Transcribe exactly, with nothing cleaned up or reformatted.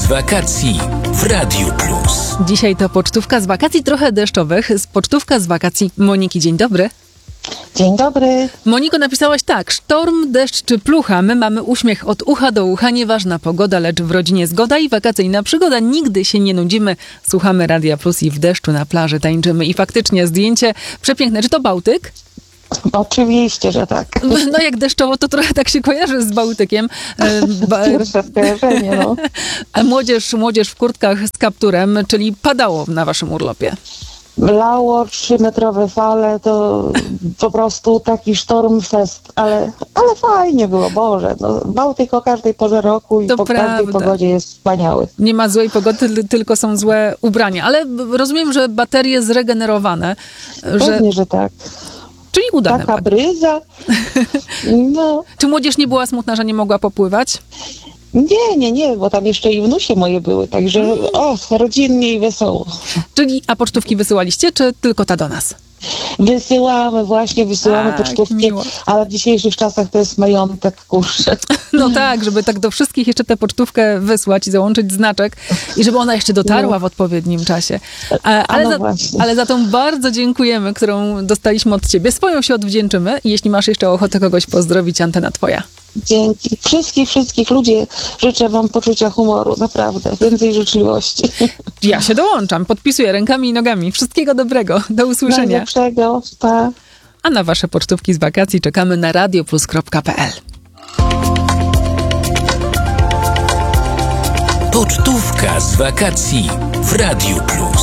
z wakacji w Radiu Plus. Dzisiaj to pocztówka z wakacji trochę deszczowych. Pocztówka z wakacji Moniki. Dzień dobry. Dzień dobry. Moniko, napisałaś tak: sztorm, deszcz czy plucha, my mamy uśmiech od ucha do ucha, nieważna pogoda, lecz w rodzinie zgoda i wakacyjna przygoda. Nigdy się nie nudzimy, słuchamy Radia Plus i w deszczu na plaży tańczymy. I faktycznie zdjęcie przepiękne. Czy to Bałtyk? Oczywiście, że tak. No jak deszczowo, to trochę tak się kojarzy z Bałtykiem. Ba- Pierwsze skojarzenie, no. A młodzież, młodzież w kurtkach z kapturem, czyli padało na waszym urlopie. Lało, trzymetrowe fale, to po prostu taki sztorm fest, ale, ale fajnie było, Boże. No, Bałtyk o każdej porze roku i To po prawda. każdej pogodzie jest wspaniały. Nie ma złej pogody, tyl- tylko są złe ubrania. Ale rozumiem, że baterie zregenerowane, że... Pewnie, że tak. Czyli udane. Taka bryza. No, Czy młodzież nie była smutna, że nie mogła popływać? nie, nie, nie, bo tam jeszcze i wnusie moje były, także o, rodzinnie i wesoło. Czyli, a pocztówki wysyłaliście, czy tylko ta do nas? Wysyłamy, właśnie wysyłamy Tak, pocztówki, miło. ale w dzisiejszych czasach to jest majątek, kurczę. No tak, żeby tak do wszystkich jeszcze tę pocztówkę wysłać i załączyć znaczek i żeby ona jeszcze dotarła w odpowiednim czasie. A, ale, no za, właśnie. ale za tą bardzo dziękujemy, którą dostaliśmy od ciebie. Swoją się odwdzięczymy i jeśli masz jeszcze ochotę kogoś pozdrowić, antena twoja. Dzięki. Wszystkich, wszystkich ludzi życzę wam poczucia humoru, naprawdę. Więcej życzliwości. Ja się dołączam, podpisuję rękami i nogami. Wszystkiego dobrego. Do usłyszenia. Najlepszego. Pa. A na wasze pocztówki z wakacji czekamy na radioplus kropka pe el. Pocztówka z wakacji w Radiu Plus.